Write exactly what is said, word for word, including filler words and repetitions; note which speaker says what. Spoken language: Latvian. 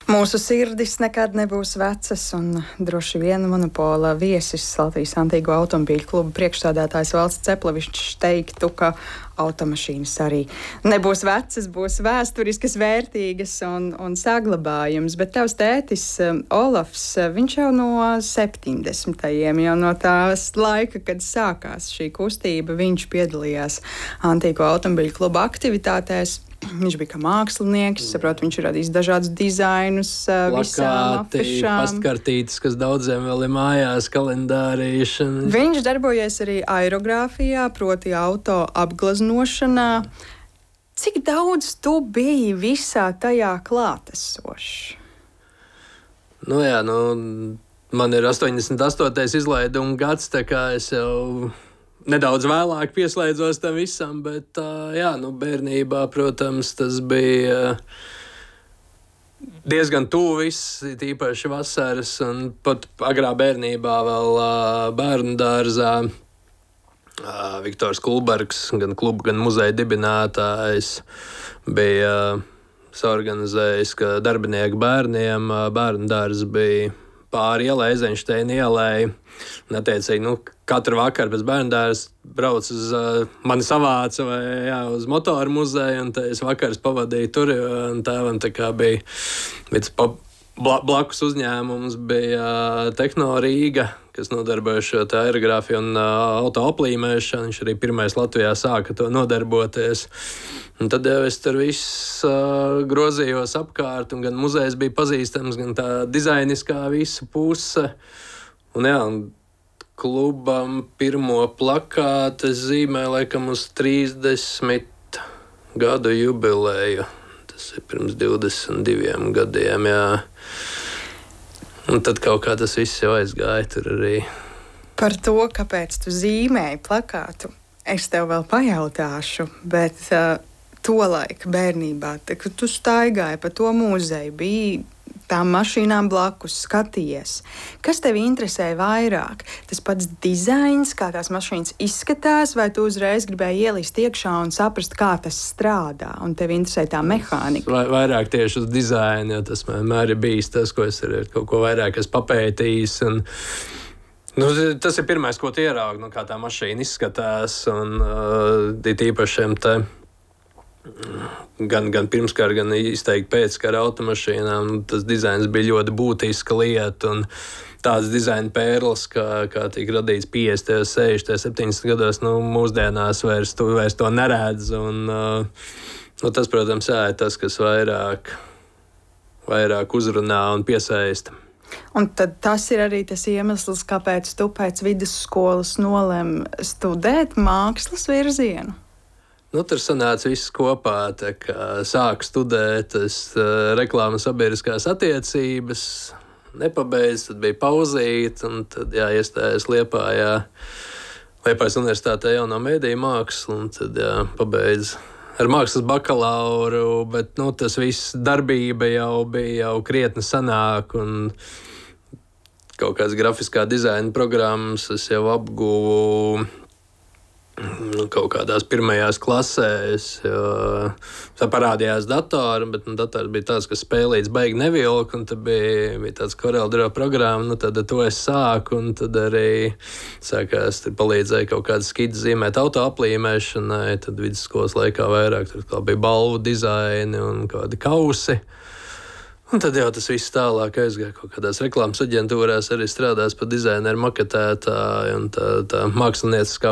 Speaker 1: Mūsu sirdis nekad nebūs vecas, un droši vien monopola viesis Latvijas Antīgo automobīļu kluba priekšsēdētājs Valsts Ceplevičs teiktu, ka automašīnas arī nebūs vecas, būs vēsturiskas, vērtīgas un, un saglabājums. Bet tavs tētis Olafs, viņš jau no septiņdesmitajiem, jau no tās laika, kad sākās šī kustība, viņš piedalījās Antīgo automobīļu kluba aktivitātēs. Viņš bija kā mākslinieks, saprotu, viņš ir radījis dažādus dizainus, visām afišām.
Speaker 2: Pastkartītes, kas daudziem vēl ir mājās, kalendārīšana.
Speaker 1: Viņš darbojies arī aerogrāfijā, proti auto apgleznošanā. Cik daudz tu biji visā tajā klātesošs?
Speaker 2: Nu jā, nu, man ir astoņdesmit astotais izlaiduma gads, tā kā es jau nedaudz vēlāk pieslēdzos tam visam, bet jā, nu, bērnībā, protams, tas bija diezgan tuvu viss, tīpaši vasaras, un pat agrā bērnībā vēl bērnu dārzā Viktors Kulbergs, gan kluba, gan muzeja dibinātājs, bija saorganizējis, ka darbinieku bērniem bērnu dārs bija pāri ielai, Eizenšteina ielai. Un, attiecīgi, nu, katru vakaru pēc bērnu dārza brauc uz uh, mani savāca vai jā, uz motoru muzeju, un es vakars pavadīju tur, un tēvam tā kā bija, bija pa, bla, blakus uzņēmums, bija uh, Tehno Rīga, kas nodarbojas šo aerogrāfiju un uh, auto aplīmēšanu. Viņš arī pirmais Latvijā sāka to nodarboties. Un tad jau es tur viss uh, grozījos apkārt, un gan muzejs bija pazīstams, gan tā dizainiskā visa puse. Un jā, un klubam pirmo plakātu es zīmēju laikam uz trīsdesmit gadu jubileju. Tas ir pirms divdesmit diviem gadiem, jā. Un tad kaut kā tas viss jau aizgāja tur arī.
Speaker 1: Par to, kāpēc tu zīmēji plakātu, es tev vēl pajautāšu, bet uh, tolaik bērnībā, te, kad tu staigāji pa to muzeju, bija tām mašīnām blakus, skaties. Kas tevi interesēja vairāk? Tas pats dizains, kā tās mašīnas izskatās, vai tu uzreiz gribēji ielīst iekšā un saprast, kā tas strādā, un tevi interesēja tā mehānika?
Speaker 2: Vai, vairāk tieši uz dizainu, jo tas vienmēr ir bijis tas, ko es ir kaut ko vairāk esmu papētījis. Un, nu, tas ir pirmais, ko tu ieraugi, nu, kā tā mašīna izskatās, un uh, tīpaši šiem te Gan, gan pirmskara, gan izteikti pēckara automašīnām. Tas dizains bija ļoti būtiska lieta, un tāds dizaina pērles, kā, kā tika radīts piecdesmitajos, sešdesmitajos, septiņdesmitajos gados, nu, mūsdienās vairs, tu, vairs to neredz. Un, uh, nu, tas, protams, jā, ir tas, kas vairāk, vairāk uzrunā un piesaista.
Speaker 1: Un tad tas ir arī tas iemesls, kāpēc tu pēc vidusskolas nolem studēt mākslas virzienu?
Speaker 2: Nu, tur sanāca viss kopā, tā kā sāku studēt, es uh, reklāmas sabiedriskās attiecības, nepabeidzu, tad bija pauzīt, un tad, jā, iestājos Liepājā, Liepājas universitātē jauno mēdīju mākslu, un tad, jā, pabeidzu ar mākslas bakalauru, bet, nu, tas viss darbība jau bija jau krietni sanāk, un kaut kāds grafiskā dizaina programmas es jau apguvu kaut kādās pirmajās klasēs, jo tā parādījās datori, bet nu, dators bija tāds, kas spēlīts baigi nevilka, un tad bija, bija tāds CorelDRAW programma, nu tad to es sāku, un tad arī sākās, tur palīdzēja kaut kādas skidzes zīmēt auto aplīmēšanai, tad vidusskolas laikā vairāk, tur kā bija balvu dizaini un kādi kausi. Un tad jau tas viss tālāk aizgāja kaut kādās reklāmas aģentūrās, arī strādās par dizaineru maketētāju, un tā, tā mākslinieciskā